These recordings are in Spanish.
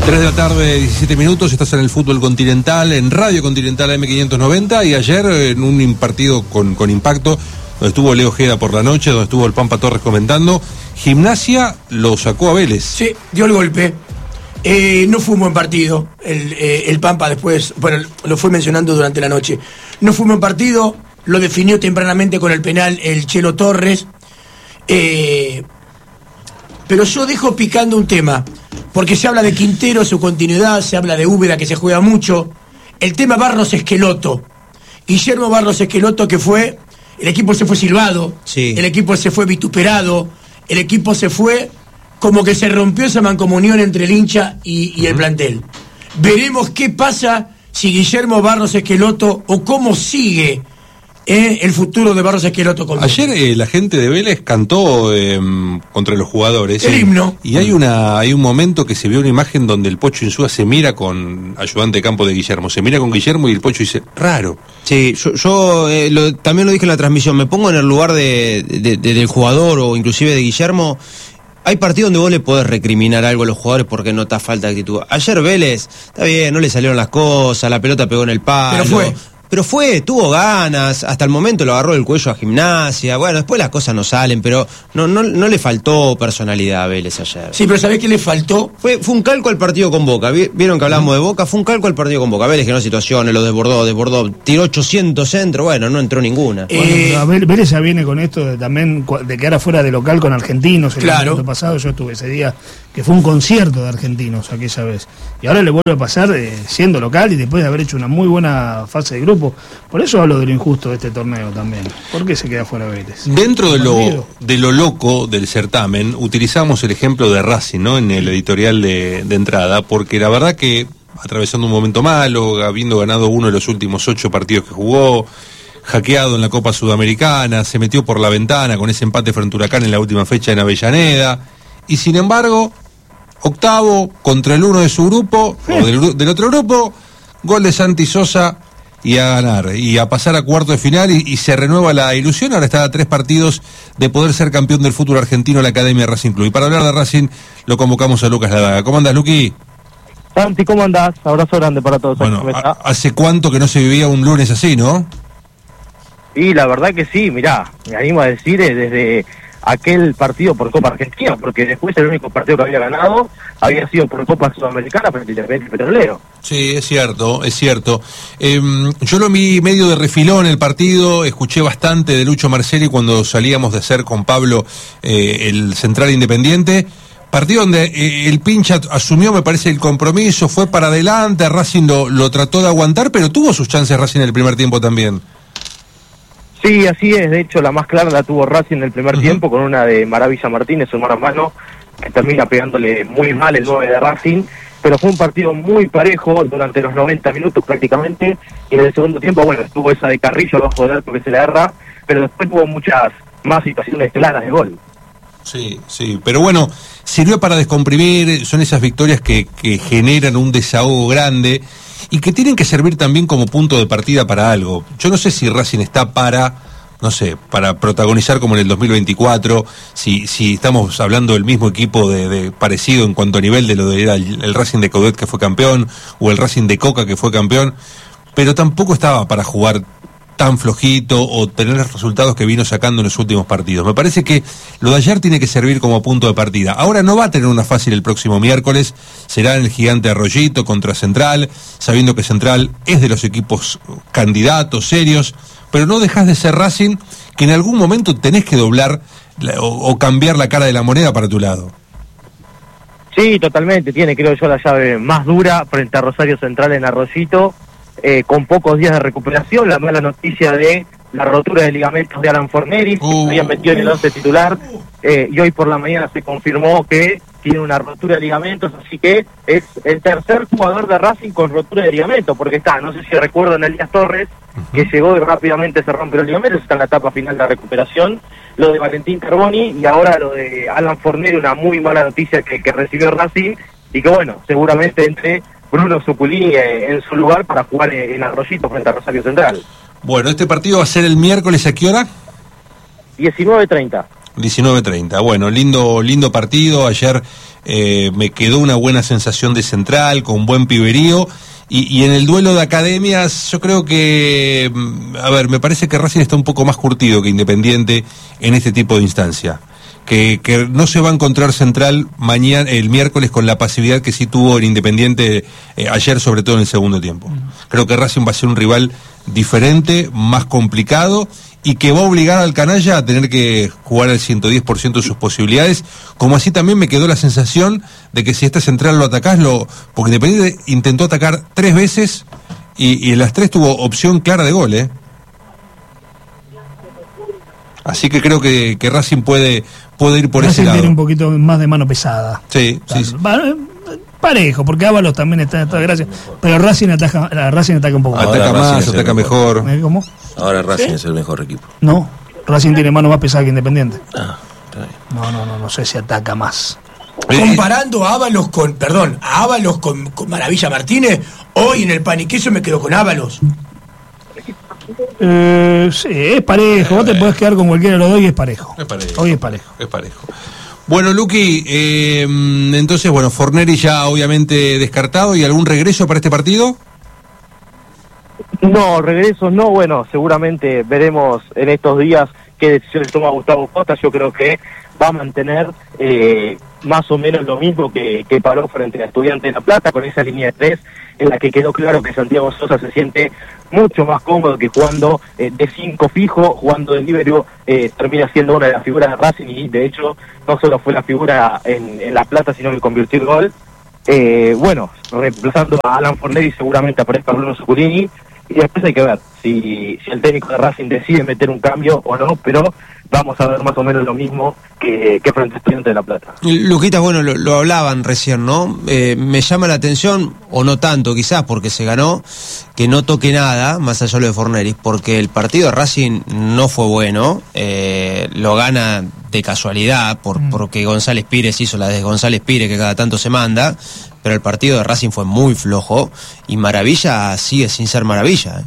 3 de la tarde, 17 minutos, estás en el Fútbol Continental, en Radio Continental AM590, y ayer en un partido con impacto, donde estuvo Leo Ojeda por la noche, donde estuvo el Pampa Torres comentando, Gimnasia lo sacó a Vélez. Sí, dio el golpe. No fue un buen partido. El Pampa después, bueno, lo fue mencionando durante la noche. No fue un buen partido, lo definió tempranamente con el penal el Chelo Torres. Pero yo dejo picando un tema, porque se habla de Quintero, su continuidad, se habla de Úbeda, que se juega mucho. El tema Barros Esqueloto. Guillermo Barros Esqueloto, que fue, el equipo se fue silbado, sí. El equipo se fue vituperado, el equipo se fue como que se rompió esa mancomunión entre el hincha y el plantel. Veremos qué pasa si Guillermo Barros Esqueloto, o cómo sigue el futuro de Barros Esqueloto. Ayer la gente de Vélez cantó contra los jugadores. El himno. Y hay un momento que se vio una imagen donde el Pocho Insúa se mira con ayudante de campo de Guillermo. Se mira con Guillermo y el Pocho dice, raro. Sí, yo también lo dije en la transmisión, me pongo en el lugar del jugador o inclusive de Guillermo. Hay partidos donde vos le podés recriminar algo a los jugadores porque notás falta de actitud. Ayer Vélez, está bien, no le salieron las cosas, la pelota pegó en el palo. Pero tuvo ganas, hasta el momento lo agarró del cuello a Gimnasia, bueno, después las cosas no salen, pero no le faltó personalidad a Vélez ayer. Sí, pero ¿sabés qué le faltó? Fue un calco al partido con Boca, vieron que hablamos de Boca, fue un calco al partido con Boca. Vélez generó situaciones, lo desbordó, tiró 800 centros, bueno, no entró ninguna. Bueno, Vélez ya viene con esto también de quedar fuera de local con Argentinos. Claro. El año pasado yo estuve ese día, que fue un concierto de Argentinos aquella vez. Y ahora le vuelve a pasar siendo local y después de haber hecho una muy buena fase de grupo. Por eso hablo de lo injusto de este torneo también. ¿Por qué se queda fuera Vélez? Dentro de lo loco del certamen, utilizamos el ejemplo de Racing, ¿no? En el editorial de entrada, porque la verdad que atravesando un momento malo, habiendo ganado uno de los últimos 8 partidos que jugó, hackeado en la Copa Sudamericana, se metió por la ventana con ese empate frente a Huracán en la última fecha en Avellaneda, y sin embargo, octavo contra el uno de su grupo, o del otro grupo, gol de Santi Sosa, y a ganar, y a pasar a cuarto de final, y se renueva la ilusión. Ahora está a 3 partidos de poder ser campeón del fútbol argentino, la Academia Racing Club. Y para hablar de Racing, lo convocamos a Lucas Ladaga. ¿Cómo andás, Luqui? Santi, ¿cómo andás? Abrazo grande para todos. Bueno, ¿hace cuánto que no se vivía un lunes así, no? Y la verdad que sí, mirá, me animo a decir, desde aquel partido por Copa Argentina, porque después el único partido que había ganado había sido por Copa Sudamericana frente al Independiente Petrolero. Sí, es cierto. Yo lo vi medio de refilón el partido, escuché bastante de Lucho Marcelli cuando salíamos de hacer con Pablo el Central Independiente. Partido donde el pincha asumió, me parece, el compromiso, fue para adelante, Racing lo trató de aguantar, pero tuvo sus chances Racing en el primer tiempo también. Sí, así es. De hecho, la más clara la tuvo Racing en el primer tiempo, con una de Maravilla Martínez, su mano a mano, que termina pegándole muy mal el 9 de Racing. Pero fue un partido muy parejo durante los 90 minutos prácticamente. Y en el segundo tiempo, bueno, estuvo esa de Carrillo abajo del arco que se le erra, pero después tuvo muchas más situaciones claras de gol. Sí, pero bueno, sirvió para descomprimir. Son esas victorias que generan un desahogo grande y que tienen que servir también como punto de partida para algo. Yo no sé si Racing está para protagonizar como en el 2024, si estamos hablando del mismo equipo de parecido en cuanto a nivel de lo de era el Racing de Coudet que fue campeón, o el Racing de Coca que fue campeón, pero tampoco estaba para jugar tan flojito o tener los resultados que vino sacando en los últimos partidos. Me parece que lo de ayer tiene que servir como punto de partida. Ahora no va a tener una fácil el próximo miércoles, será en el gigante Arroyito contra Central, sabiendo que Central es de los equipos candidatos serios, pero no dejás de ser Racing, que en algún momento tenés que doblar o cambiar la cara de la moneda para tu lado. Sí, totalmente, tiene, creo yo, la llave más dura frente a Rosario Central en Arroyito, con pocos días de recuperación. La mala noticia de la rotura de ligamentos de Alan Forneri, que se había metido en el 11 titular, y hoy por la mañana se confirmó que tiene una rotura de ligamentos, así que es el tercer jugador de Racing con rotura de ligamentos, porque está, no sé si recuerdan, Elías Torres, que llegó y rápidamente se rompe los ligamentos, está en la etapa final de la recuperación, lo de Valentín Carboni, y ahora lo de Alan Forneri, una muy mala noticia que recibió Racing, y que bueno, seguramente entre Bruno Zuculini en su lugar para jugar en Arroyito frente a Rosario Central. Bueno, este partido va a ser el miércoles, ¿a qué hora? 19:30. 19:30. Bueno, lindo partido. Ayer me quedó una buena sensación de central, con buen piberío. Y en el duelo de academias, yo creo que, me parece que Racing está un poco más curtido que Independiente en este tipo de instancia. Que no se va a encontrar Central el miércoles con la pasividad que sí tuvo el Independiente ayer, sobre todo en el segundo tiempo. Creo que Racing va a ser un rival diferente, más complicado, y que va a obligar al canalla a tener que jugar al 110% de sus posibilidades, como así también me quedó la sensación de que si esta Central lo atacás, porque Independiente intentó atacar 3 veces y en las 3 tuvo opción clara de gol, Así que creo que Racing puede ir por ese lado. Tiene un poquito más de mano pesada. Sí, sí. Parejo, porque Ábalos también está gracias. Pero Racing ataca un poco más. Ataca más, ataca mejor. ¿Cómo? Ahora Racing es el mejor equipo. No, Racing tiene mano más pesada que Independiente. Está bien. No sé si ataca más. Comparando a Ábalos con Maravilla Martínez, hoy en el pan y queso me quedo con Ábalos. Sí, es parejo. Vos te podés quedar con cualquiera de los dos y es parejo. Hoy es parejo. Es parejo. Bueno, Luqui, entonces, Forneri ya obviamente descartado. ¿Y algún regreso para este partido? No, regresos no, seguramente veremos en estos días qué decisiones toma Gustavo Costa. Yo creo que va a mantener más o menos lo mismo que paró frente a Estudiantes de La Plata, con esa línea de 3, en la que quedó claro que Santiago Sosa se siente mucho más cómodo que jugando de 5 fijo, jugando de líbero, termina siendo una de las figuras de Racing, y de hecho no solo fue la figura en La Plata, sino que convirtió el gol. Reemplazando a Alan Fornelli seguramente aparezca Bruno Zuculini, y después hay que ver si el técnico de Racing decide meter un cambio o no, pero vamos a ver más o menos lo mismo que frente a Estudiantes de La Plata. Luquita, lo hablaban recién, ¿no? Me llama la atención, o no tanto quizás, porque se ganó, que no toque nada, más allá de lo de Fornelli, porque el partido de Racing no fue bueno, lo gana de casualidad, porque González Pires hizo la de González Pires, que cada tanto se manda, pero el partido de Racing fue muy flojo, y Maravilla sigue sin ser Maravilla,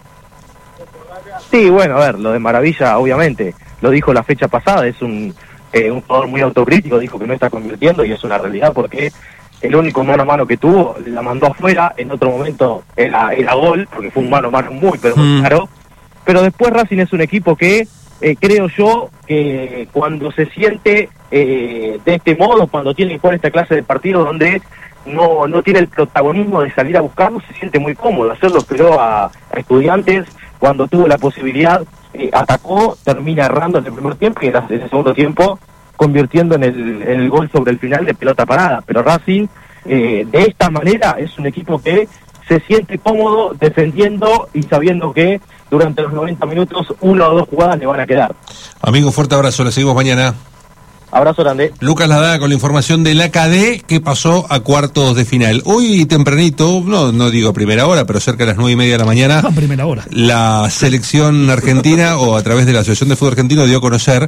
Sí, lo de Maravilla, obviamente, lo dijo la fecha pasada, es un jugador muy autocrítico, dijo que no está convirtiendo, y es una realidad porque el único mano a mano que tuvo la mandó afuera, en otro momento era gol, porque fue un mano a mano muy claro, pero después Racing es un equipo que creo yo que cuando se siente de este modo, cuando tiene que jugar esta clase de partido donde no tiene el protagonismo de salir a buscarlo, se siente muy cómodo. Ayer lo esperó a Estudiantes, cuando tuvo la posibilidad, atacó, termina errando en el primer tiempo, y en el segundo tiempo convirtiendo en el gol sobre el final de pelota parada. Pero Racing, de esta manera, es un equipo que se siente cómodo defendiendo y sabiendo que durante los 90 minutos 1 o 2 jugadas le van a quedar. Amigo, fuerte abrazo, le seguimos mañana. Abrazo grande. Lucas Ladada con la información del AKD que pasó a cuartos de final. Hoy tempranito, no digo a primera hora, pero cerca de las 9:30 de la mañana, a primera hora, la selección argentina, o a través de la Asociación de Fútbol Argentino, dio a conocer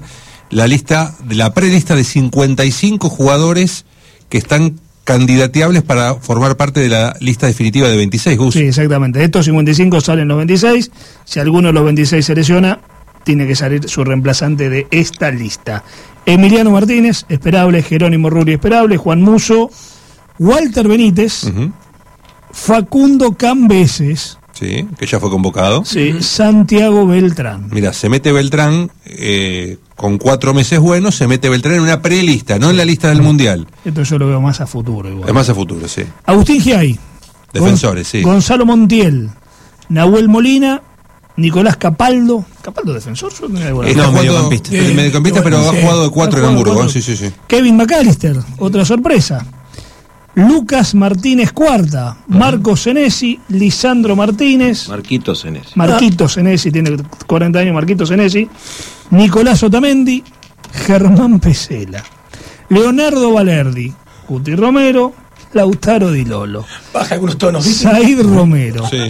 la prelista de 55 jugadores que están candidateables para formar parte de la lista definitiva de 26, Gus. Sí, exactamente. De estos 55 salen los 26. Si alguno de los 26 se lesiona, tiene que salir su reemplazante de esta lista. Emiliano Martínez, esperable. Jerónimo Rulli, esperable. Juan Musso, Walter Benítez, Facundo Cambeses. Sí, que ya fue convocado. Sí, Santiago Beltrán. Mira, se mete Beltrán, con 4 meses buenos, se mete Beltrán en una prelista, no en la lista del Mundial. Esto yo lo veo más a futuro igual. Es más a futuro, sí. Agustín Giai. Defensores, sí. Gonzalo Montiel, Nahuel Molina, Nicolás Capaldo. ¿Capaldo defensor? No, mediocampista, pero ha jugado de 4 en Hamburgo. Sí. Kevin McAllister, otra sorpresa. Lucas Martínez Cuarta, Marcos Senesi, Lisandro Martínez. Marquito Senesi, tiene 40 años, Marquito Senesi. Nicolás Otamendi, Germán Pesela. Leonardo Valerdi, Cuti Romero, Lautaro Di Lolo. Baja algunos tonos. Said Romero. Sí.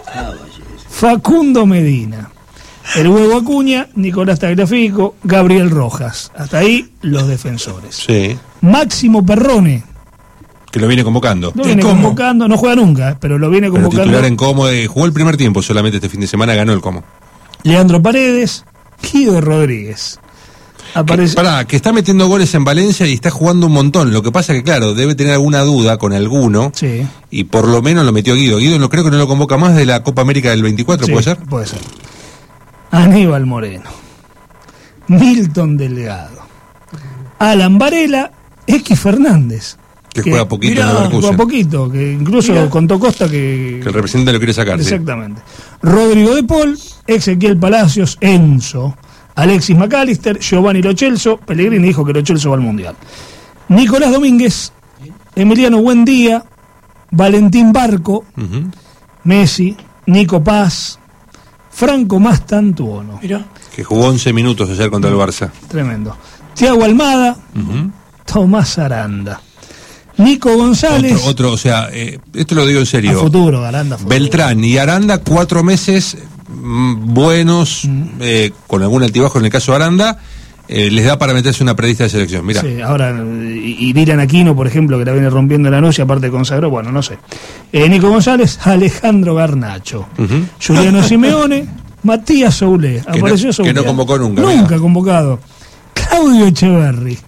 Facundo Medina, el Huevo Acuña, Nicolás Tagliafico, Gabriel Rojas. Hasta ahí los defensores. Sí. Máximo Perrone, que lo viene convocando. No juega nunca, pero lo viene convocando. Pero titular en Como, jugó el primer tiempo solamente este fin de semana, ganó el Como. Leandro Paredes, Guido Rodríguez. aparece. Que está metiendo goles en Valencia y está jugando un montón. Lo que pasa que, claro, debe tener alguna duda con alguno. Sí. Y por lo menos lo metió Guido. Guido no creo que no lo convoca más de la Copa América del 24, Sí, ¿puede ser? Puede ser. Aníbal Moreno, Milton Delgado, Alan Varela, X Fernández. Que juega poquito en Juega Leverkusen. poquito, que incluso contó Costa que Que el representante lo quiere sacar. Sí. Exactamente. Rodrigo de Paul, Ezequiel Palacios, Enzo, Alexis McAllister, Giovanni Lo Celso. Pellegrini dijo que Lo Celso va al Mundial. Nicolás Domínguez, Emiliano Buendía, Valentín Barco, Ujú. Messi, Nico Paz, Franco Mastantuono. Mirá. Que jugó 11 minutos ayer contra el Barça. Tremendo. Thiago Almada, Ujú. Tomás Aranda, Nico González. Otro, o sea, esto lo digo en A serio. futuro, Aranda. Futuro. Beltrán y Aranda, 4 meses buenos, con algún altibajo en el caso de Aranda, les da para meterse una prelista de selección. Mira, Sí, ahora, y Dylan Aquino, por ejemplo, que la viene rompiendo la noche, aparte consagró, bueno, no sé. Nico González, Alejandro Garnacho, Ujú. Juliano Simeone, Matías Soule, Que apareció no- Soule. que no convocó nunca, Nunca mira. convocado. Claudio Echeverri,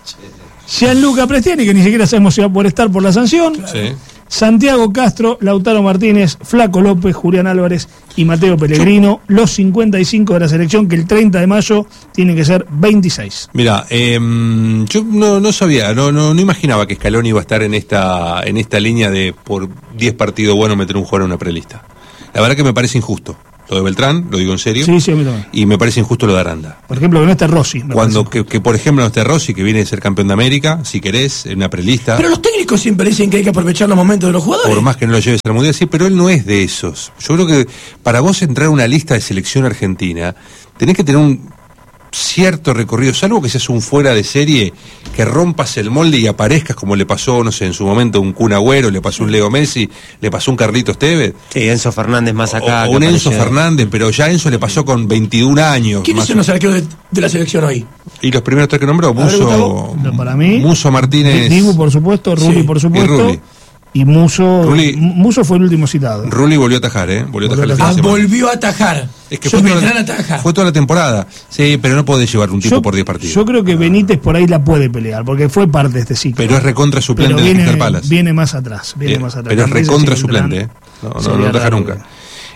Gianluca Prestiani, que ni siquiera sabemos si va a poder estar por la sanción. sí. Santiago Castro, Lautaro Martínez, Flaco López, Julián Álvarez y Mateo Pellegrino, los 55 de la selección, que el 30 de mayo tienen que ser 26. Mira, yo no sabía, no imaginaba que Scaloni iba a estar en esta línea de por 10 partidos buenos meter un jugador en una prelista. La verdad que me parece injusto. Lo de Beltrán, lo digo en serio. Sí, a mí también. Y me parece injusto lo de Aranda. Por ejemplo, que no esté Rossi. me Cuando parece. que por ejemplo no esté Rossi, que viene de ser campeón de América, si querés, en una prelista. Pero los técnicos siempre dicen que hay que aprovechar los momentos de los jugadores. Por más que no lo lleves al mundial, sí, pero él no es de esos. Yo creo que para vos entrar a una lista de selección argentina, tenés que tener un cierto recorrido, salvo que seas un fuera de serie, que rompas el molde y aparezcas como le pasó, no sé, en su momento un Kun Agüero, le pasó un Leo Messi, le pasó un Carlitos Tevez, Sí, Enzo Fernández más acá. o que un Enzo apareció. Fernández, pero ya Enzo le pasó con 21 años. ¿Quiénes más son los arqueros de la selección hoy? Y los primeros tres que nombró, A ver, Gustavo, para mí, Muso Martínez, Dibu, por supuesto, Rulli, Sí, por y supuesto. Rulli. Y Muso. Rulli. Muso fue el último citado. Rulli volvió a atajar, volvió a atajar el fin de semana. Volvió a atajar. Es que Yo fue Beltrán ataja. fue toda la temporada. Sí, pero no podés llevar un tipo Yo- por 10 partidos. Yo creo que Benítez por ahí la puede pelear, porque fue parte de este ciclo. Pero es recontra suplente Pero de viene, Crystal Palace. viene más atrás. Viene más atrás. Pero es Me parece recontra que suplente, Beltrán No sería ataja raro. nunca.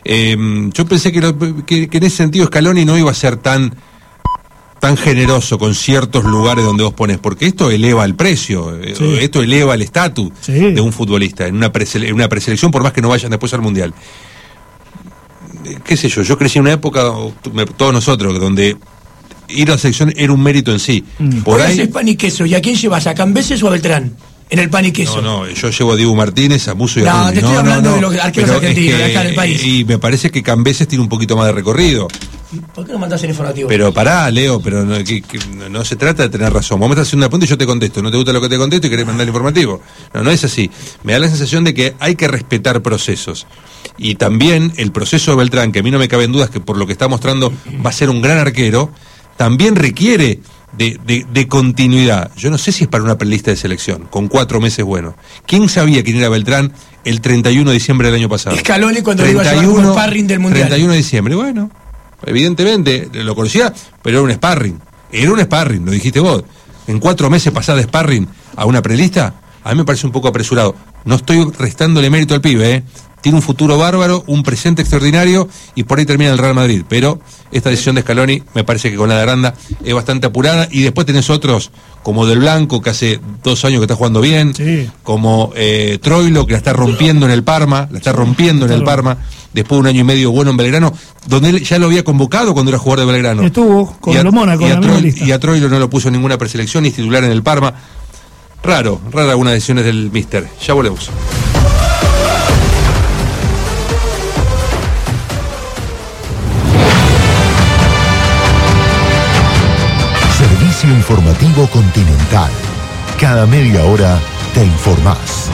Yo pensé que en ese sentido Scaloni no iba a ser tan generoso con ciertos lugares donde vos pones, porque esto eleva el precio, Sí. esto eleva el estatus Sí. de un futbolista en una preselección, por más que no vayan después al Mundial. Qué sé yo crecí en una época, todos nosotros, donde ir a la selección era un mérito en sí. Por Hoy ahí... haces pan y queso. ¿Y a quién llevas? ¿A Cambeses o a Beltrán? En el pan y queso. No, yo llevo a Diego Martínez, a Muso y a No, Rulli. te estoy hablando de los arqueros Pero argentinos, es de acá del país. Y me parece que Cambeses tiene un poquito más de recorrido. ¿Por qué no mandás el informativo? Pero pará, Leo, pero no se trata de tener razón. Vos me estás haciendo una pregunta y yo te contesto. No te gusta lo que te contesto y querés mandar el informativo. No es así. Me da la sensación de que hay que respetar procesos. Y también el proceso de Beltrán, que a mí no me caben dudas que por lo que está mostrando va a ser un gran arquero, también requiere de continuidad. Yo no sé si es para una prelista de selección, con 4 meses buenos. ¿Quién sabía quién era Beltrán el 31 de diciembre del año pasado? Scaloni cuando le iba a llevar como sparring del Mundial. 31 de diciembre, bueno, evidentemente lo conocía, pero era un sparring. Era un sparring, lo dijiste vos. En 4 meses pasar de sparring a una prelista, a mí me parece un poco apresurado. No estoy restándole mérito al pibe, Tiene un futuro bárbaro, un presente extraordinario y por ahí termina el Real Madrid. Pero esta decisión de Scaloni me parece que con la de Aranda es bastante apurada. Y después tenés otros como Del Blanco, que hace 2 años que está jugando bien, Sí. como Troilo, que la está rompiendo en el Parma, después de 1 año y medio bueno en Belgrano, donde él ya lo había convocado cuando era jugador de Belgrano. Estuvo con los Mónaco en la misma lista. Y a Troilo no lo puso en ninguna preselección, ni es titular en el Parma. Rara algunas decisiones del míster. Ya volvemos. Servicio informativo Continental. Cada media hora te informás.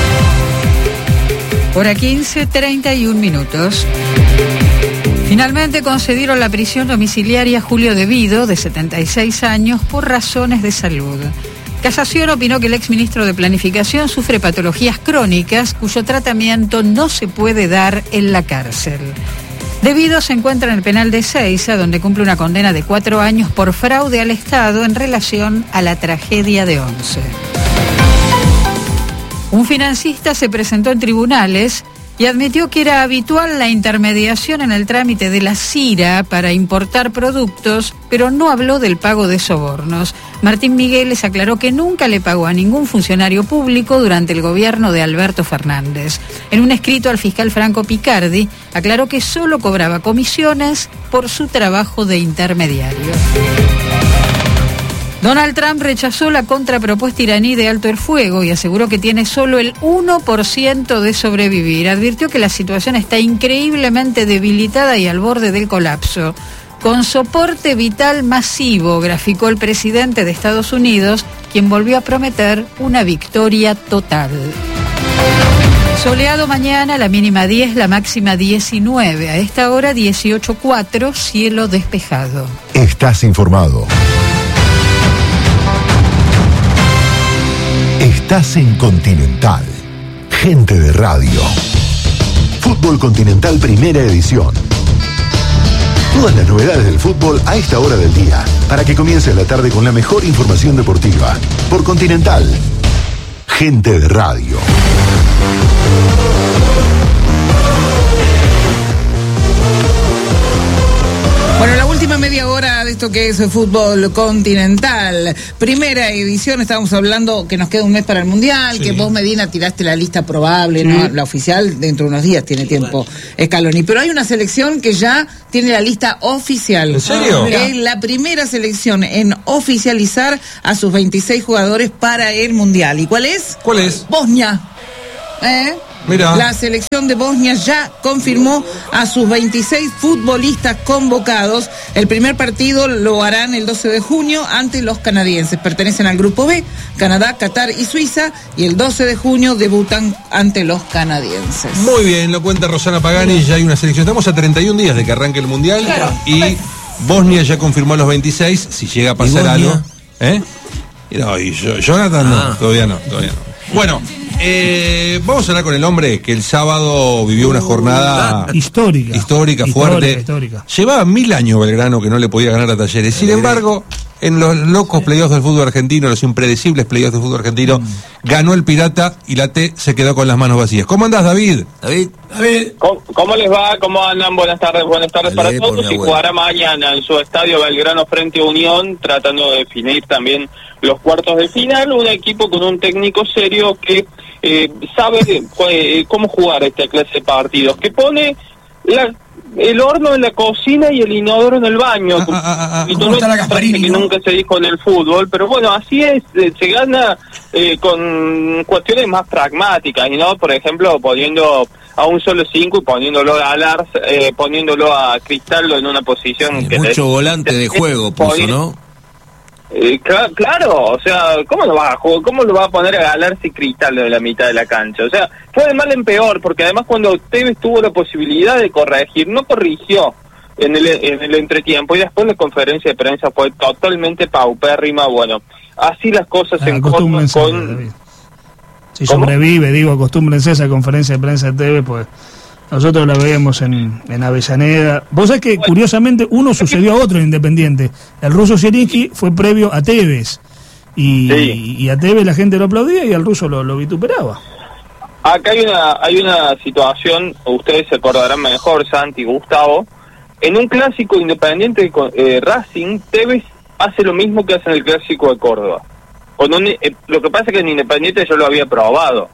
Hora 15, 31 minutos. Finalmente concedieron la prisión domiciliaria a Julio De Vido, de 76 años, por razones de salud. Casación opinó que el exministro de Planificación sufre patologías crónicas cuyo tratamiento no se puede dar en la cárcel. Debido se encuentra en el penal de Seiza, donde cumple una condena de 4 años por fraude al Estado en relación a la tragedia de Once. Un financista se presentó en tribunales y admitió que era habitual la intermediación en el trámite de la CIRA para importar productos, pero no habló del pago de sobornos. Martín Migueles aclaró que nunca le pagó a ningún funcionario público durante el gobierno de Alberto Fernández. En un escrito al fiscal Franco Picardi, aclaró que solo cobraba comisiones por su trabajo de intermediario. Donald Trump rechazó la contrapropuesta iraní de alto el fuego y aseguró que tiene solo el 1% de sobrevivir. Advirtió que la situación está increíblemente debilitada y al borde del colapso. Con soporte vital masivo, graficó el presidente de Estados Unidos, quien volvió a prometer una victoria total. Soleado mañana, la mínima 10, la máxima 19. A esta hora 18:04, cielo despejado. Estás informado. Estás en Continental. Gente de radio. Fútbol Continental Primera Edición. Todas las novedades del fútbol a esta hora del día, para que comiences la tarde con la mejor información deportiva. Por Continental. Gente de radio. Bueno, la última media hora de esto que es el fútbol continental. Primera edición, estábamos hablando que nos queda un mes para el Mundial, que vos, Medina, tiraste la lista probable, ¿no? La oficial, dentro de unos días tiene tiempo Scaloni. Pero hay una selección que ya tiene la lista oficial. ¿En serio? Es la primera selección en oficializar a sus 26 jugadores para el Mundial. ¿Y cuál es? ¿Cuál es? Bosnia. Mirá. La selección de Bosnia ya confirmó a sus 26 futbolistas convocados. El primer partido lo harán el 12 de junio ante los canadienses. Pertenecen al grupo B, Canadá, Qatar y Suiza, y el 12 de junio debutan ante los canadienses. Muy bien, lo cuenta Rosana Pagani, ya hay una selección. Estamos a 31 días de que arranque el Mundial, y Bosnia ya confirmó a los 26, si llega a pasar algo. Y no, y Jonathan no, todavía no. Bueno, vamos a hablar con el hombre que el sábado vivió una jornada histórica, fuerte. Histórica. Llevaba 1000 años Belgrano que no le podía ganar a Talleres. Sin embargo, en los locos playoffs del fútbol argentino, los impredecibles playoffs del fútbol argentino, ganó el Pirata y la T se quedó con las manos vacías. ¿Cómo andás, David? ¿Cómo les va? ¿Cómo andan? Buenas tardes para todos. Y jugará mañana en su estadio Belgrano frente a Unión, tratando de definir también los cuartos de final. Un equipo con un técnico serio que sabe cómo jugar esta clase de partidos, que pone el horno en la cocina y el inodoro en el baño. Y ¿Cómo está la Gasparini, que nunca se dijo en el fútbol, pero bueno, así es, se gana con cuestiones más pragmáticas, y no, por ejemplo, poniendo a un solo 5 y poniéndolo a Lars, poniéndolo a Cristaldo en una posición que mucho volante de juego puso, ¿no? Claro, o sea, ¿cómo lo va a poner a Galarse y Cristaldo de la mitad de la cancha? O sea, fue de mal en peor, porque además cuando Tevez tuvo la posibilidad de corregir, no corrigió en el entretiempo, y después la conferencia de prensa fue totalmente paupérrima. Bueno, así las cosas se encuentran con... Si sobrevive, acostúmbrense a esa conferencia de prensa de Tevez, pues nosotros la veíamos en Avellaneda. Vos sabés que, curiosamente, uno sucedió a otro en Independiente. El ruso Zielinski fue previo a Tevez. Y a Tevez la gente lo aplaudía y al ruso lo vituperaba. Acá hay una situación, ustedes se acordarán mejor, Santi y Gustavo. En un clásico Independiente Racing, Tevez hace lo mismo que hace en el clásico de Córdoba. Lo que pasa es que en Independiente yo lo había probado.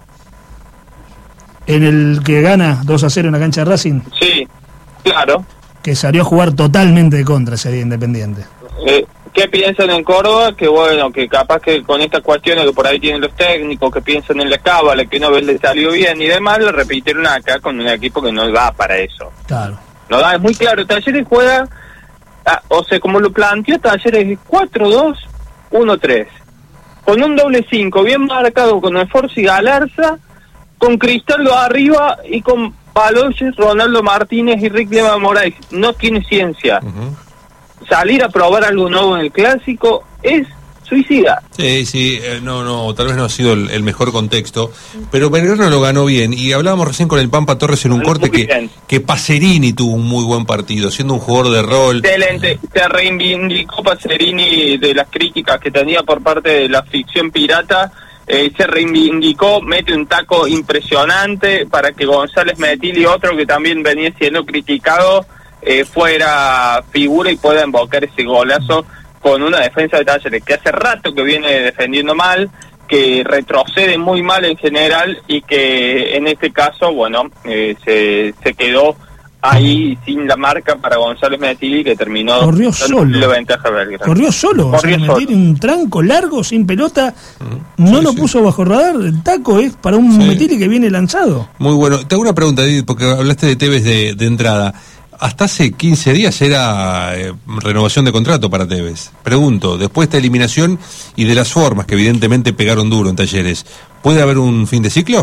En el que gana 2-0 en la cancha de Racing. Sí, claro. Que salió a jugar totalmente de contra ese día Independiente. ¿Qué piensan en Córdoba? Que bueno, que capaz que con estas cuestiones que por ahí tienen los técnicos, que piensan en la cábala, que no les salió bien y demás, lo repitieron acá con un equipo que no va para eso. Claro. No da, es muy claro. Talleres juega, o sea, como lo planteó Talleres, 4-2-1-3. Con un doble 5 bien marcado con Esforza y Galarza, con Cristaldo arriba y con Paloches, Ronaldo Martínez y Rick Lema Moraes. No tiene ciencia. Salir a probar algo nuevo en el clásico es suicida. Sí, no, tal vez no ha sido el mejor contexto, pero Belgrano lo ganó bien, y hablábamos recién con el Pampa Torres en un corte que Pacerini tuvo un muy buen partido, siendo un jugador de rol. Excelente, se reivindicó Pacerini de las críticas que tenía por parte de la ficción pirata, se reivindicó, mete un taco impresionante para que González Metilli, otro que también venía siendo criticado, fuera figura y pueda invocar ese golazo con una defensa de Talleres que hace rato que viene defendiendo mal, que retrocede muy mal en general y que en este caso, se quedó ahí sin la marca para González Metilli, que terminó corrió solo. La ventaja Belgrano. Corrió solo. Metilli, un tranco largo, sin pelota, lo puso bajo radar. El taco es para un Metilli que viene lanzado. Muy bueno. Te hago una pregunta, Edith, porque hablaste de Tevez de entrada. Hasta hace 15 días era renovación de contrato para Tevez. Pregunto, después de esta eliminación y de las formas que evidentemente pegaron duro en Talleres, ¿puede haber un fin de ciclo?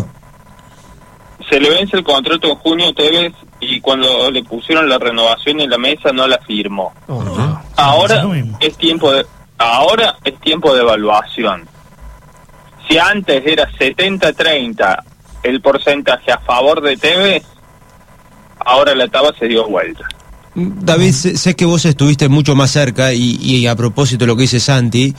Se le vence el contrato en junio a Tevez y cuando le pusieron la renovación en la mesa no la firmó. Ahora es tiempo de evaluación. Si antes era 70-30 el porcentaje a favor de Tevez, ahora la etapa se dio vuelta. David, sé que vos estuviste mucho más cerca y a propósito de lo que dice Santi,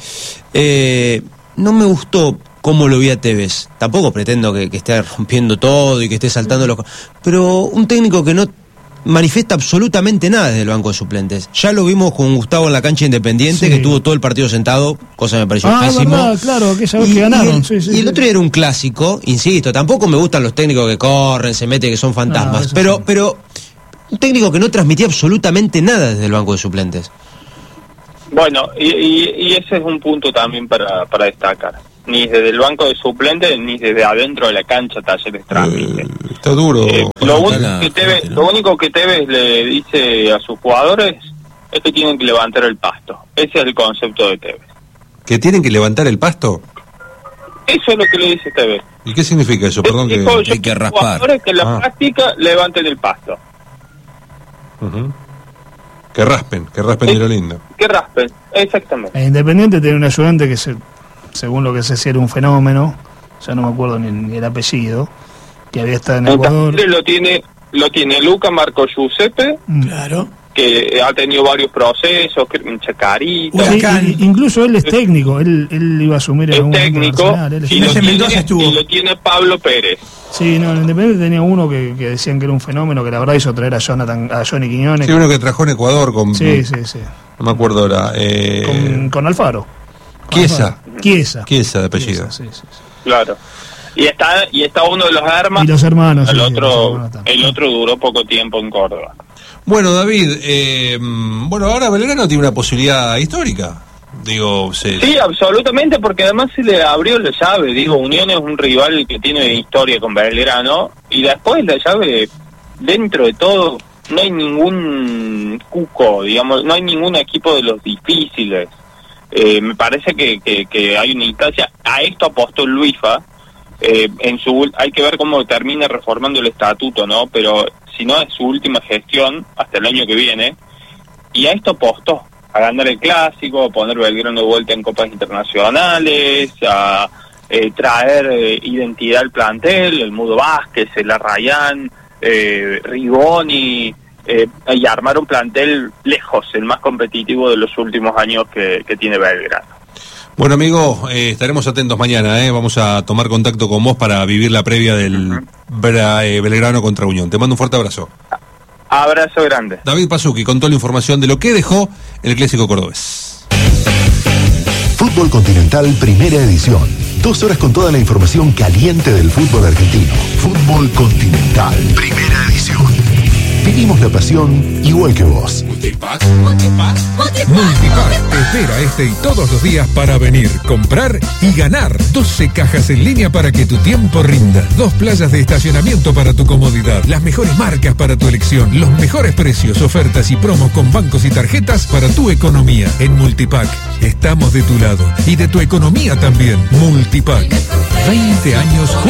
no me gustó cómo lo vi a Tevez. Tampoco pretendo que esté rompiendo todo y que esté saltando los... Pero un técnico que no manifiesta absolutamente nada desde el banco de suplentes. Ya lo vimos con Gustavo en la cancha Independiente, que tuvo todo el partido sentado, cosa que me pareció pésimo. Verdad, claro, aquella vez que ganaron. Y el otro día era un clásico, insisto, tampoco me gustan los técnicos que corren, se meten, que son fantasmas, pero un técnico que no transmitía absolutamente nada desde el banco de suplentes. Bueno, y ese es un punto también para destacar. Ni desde el banco de suplentes, ni desde adentro de la cancha Talleres transmite. Está duro. Lo único que Tevez le dice a sus jugadores es que tienen que levantar el pasto. Ese es el concepto de Tevez. ¿Que tienen que levantar el pasto? Eso es lo que le dice Tevez. ¿Y qué significa eso? Perdón, que hay que raspar. Jugadores que en la práctica levanten el pasto. Que raspen de lo lindo. Que raspen, exactamente. El Independiente tiene un ayudante que según lo que sé si era un fenómeno, ya no me acuerdo ni el apellido, que había estado en Ecuador. Lo tiene Luca Marco Giuseppe, claro, que ha tenido varios procesos, Chacarita. Incluso él es técnico, él iba a asumir en un técnico, y lo tiene Pablo Pérez. Sí, no, el Independiente tenía uno que decían que era un fenómeno, que la verdad hizo traer a Johnny Quiñones. Sí, uno que trabajó en Ecuador con... Sí. No me acuerdo ahora. Con Alfaro. Chiesa de apellido. Sí. Claro. Y está uno de los armas. Y los hermanos. El otro duró poco tiempo en Córdoba. Bueno, David, ahora Belgrano tiene una posibilidad histórica. Sí, absolutamente, porque además se le abrió la llave. Unión es un rival que tiene historia con Belgrano, y después la llave, dentro de todo, no hay ningún cuco, no hay ningún equipo de los difíciles. Me parece que hay una instancia. A esto apostó Luifa. Hay que ver cómo termina reformando el estatuto, ¿no? Pero si no, es su última gestión hasta el año que viene. Y a esto apostó, a ganar el clásico, a poner Belgrano de vuelta en copas internacionales, a traer identidad al plantel, el Mudo Vázquez, el Arrayán, Rigoni, y armar un plantel lejos, el más competitivo de los últimos años que tiene Belgrano. Bueno, amigo, estaremos atentos mañana, vamos a tomar contacto con vos para vivir la previa del Belgrano contra Unión. Te mando un fuerte abrazo. Abrazo grande. David Pasuki con toda la información de lo que dejó el Clásico Cordobés. Fútbol Continental, primera edición. 2 horas con toda la información caliente del fútbol argentino. Fútbol Continental, primera edición. Vivimos la pasión igual que vos. Multipack te espera y todos los días para venir, comprar y ganar. 12 cajas en línea para que tu tiempo rinda. 2 playas de estacionamiento para tu comodidad. Las mejores marcas para tu elección. Los mejores precios, ofertas y promos con bancos y tarjetas para tu economía. En Multipack estamos de tu lado y de tu economía también. Multipack. 20 años